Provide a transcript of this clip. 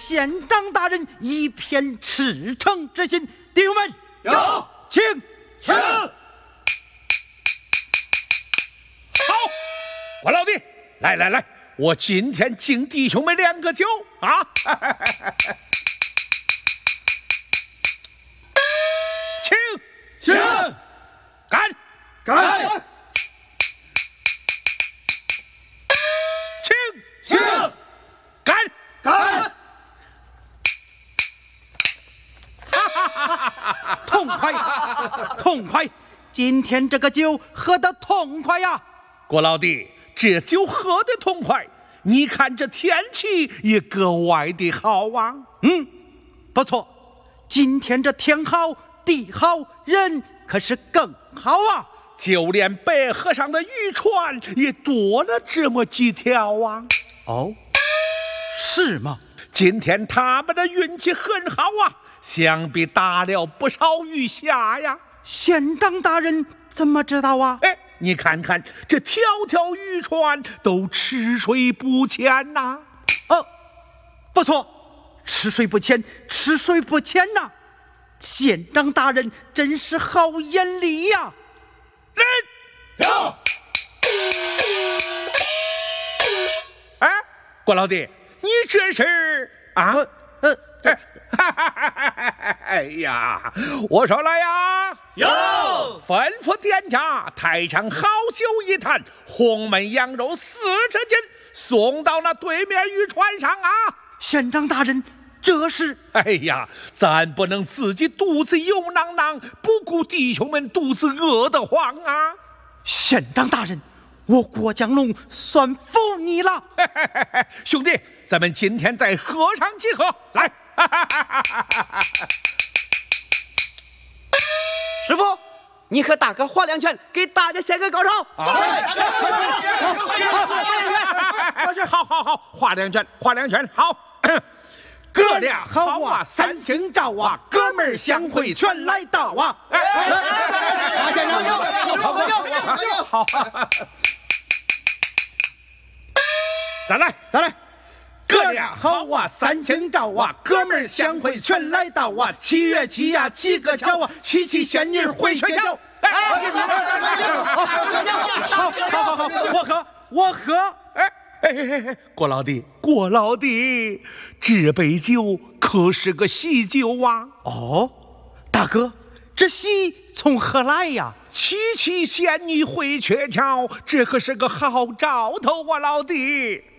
县长大人一片赤诚之心。弟兄们， 有， 请。 好，关老弟，来，我今天敬弟兄们2个酒啊！请，干！请，干！ 痛快！今天这个酒喝得痛快呀！ 郭老弟，这酒喝得痛快，你看这天气也格外的好啊。 不错，今天这天好地好，人可是更好啊。 就连白河上的渔船也多了这么几条啊。 哦，是吗？ 今天他们的运气很好啊，想必打了不少鱼虾呀。 县长大人怎么知道啊？ 你看看这条条渔船都吃水不浅呐。 不错，吃水不浅呐。县长大人真是好眼力呀！ 有。 郭老弟，你这是啊？哎呀，我说来呀， 有， 吩咐店家台上好酒一坛，红焖羊肉40斤，送到那对面渔船上啊。 县长大人，这是…… 哎呀，咱不能自己肚子油囊囊，不顾弟兄们肚子饿得慌啊。 县长大人，我郭江龙算服你了。 兄弟，咱们今天再喝上几喝，来。 师傅，你和大哥划2圈，给大家献个高潮。 好，划2圈，好。哥俩好啊，3星照啊，哥们儿相会全来到啊！ 马先生有， 好，再来。哥俩好啊，3星照啊，哥们儿相会全来到啊！7月7呀，几个巧啊，7仙女回鹊桥。 好，我喝。 郭老弟，这杯酒可是个喜酒啊！ 哦，大哥，这喜从何来呀 ？7仙女回鹊桥，这可是个好兆头啊，老弟。